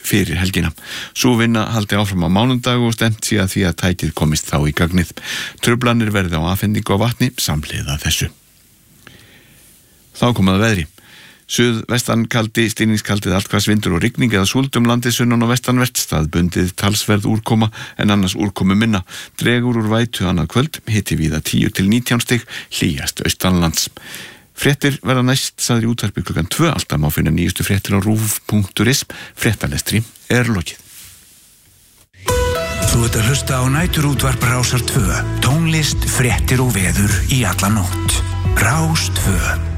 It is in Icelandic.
fyrir helgina. Sú vinna haldi áfram á mánudag og stefnt sé að því að tækið komist þá í gagnið. Truflanir verði á afhendingu á vatni samhliða þessu. Þá kom að veðri. Suðvestan kaldi, stinningskaldið allhvass vindur og rigning eða súld landið sunnan og vestanvert, staðbundið talsverð úrkoma en annars úrkomu minna. Dregur úr vætu annað kvöld, hiti víða 10 til 19 stig, hlýjast austanlands. Fréttir verða næst sagði í útvarpi klukkan 2, alltaf má finna nýjustu fréttir á rúv.is. Fréttalestri lokið. Þú ert að hlusta á næturútvarp Rásar 2, tónlist, fréttir og veður í alla nótt. Rás 2.